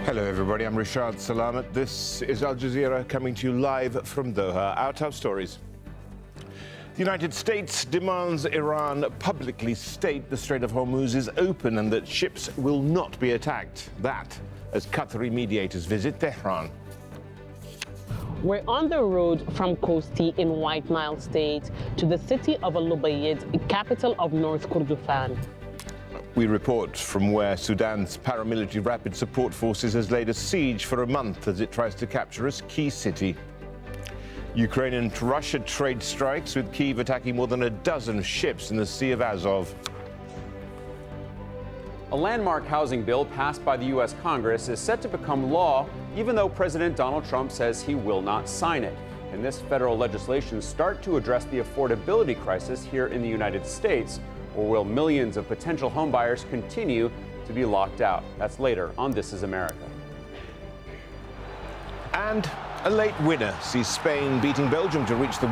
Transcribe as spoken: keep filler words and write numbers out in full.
Hello everybody, I'm Rashad Salamat. This is Al Jazeera coming to you live from Doha. Our top stories. The United States demands Iran publicly state the Strait of Hormuz is open and that ships will not be attacked. That as Qatari mediators visit Tehran. We're on the road from Kosti in White Nile State to the city of Al-Ubaid, capital of North Kordofan. We report from where Sudan's paramilitary Rapid Support Forces has laid a siege for a month as it tries to capture a key city. Ukraine and Russia trade strikes, with Kyiv attacking more than a dozen ships in the Sea of Azov. A landmark housing bill passed by the U S Congress is set to become law, even though President Donald Trump says he will not sign it. Can this federal legislation start to address the affordability crisis here in the United States, or will millions of potential homebuyers continue to be locked out? That's later on This Is America. And a late winner sees Spain beating Belgium to reach the